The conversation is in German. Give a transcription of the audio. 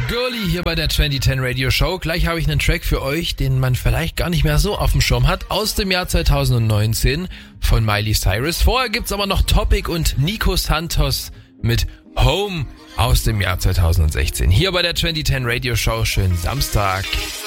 Girlie hier bei der 2010 Radio Show. Gleich habe ich einen Track für euch, den man vielleicht gar nicht mehr so auf dem Schirm hat, aus dem Jahr 2019 von Miley Cyrus. Vorher gibt's aber noch Topic und Nico Santos mit Home aus dem Jahr 2016. Hier bei der 2010 Radio Show. Schönen Samstag.